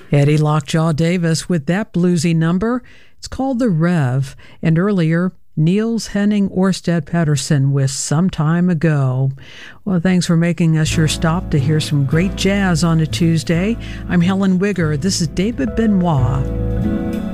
Eddie Lockjaw Davis with that bluesy number. It's called The Rev. And earlier, Niels Henning Orsted Pedersen with Some Time Ago. Well, thanks for making us your stop to hear some great jazz on a Tuesday. I'm Helen Wigger. This is David Benoit.